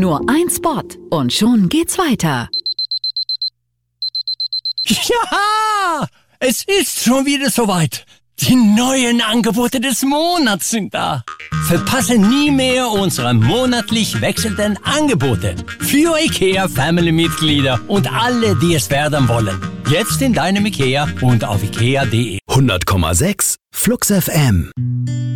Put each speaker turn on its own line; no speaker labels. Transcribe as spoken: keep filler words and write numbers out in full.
Nur ein Spot und schon geht's weiter.
Ja, es ist schon wieder soweit. Die neuen Angebote des Monats sind da. Verpasse nie mehr unsere monatlich wechselnden Angebote für IKEA Family-Mitglieder und alle, die es werden wollen. Jetzt in deinem IKEA und auf ikea punkt de.
hundert Komma sechs Flux F M.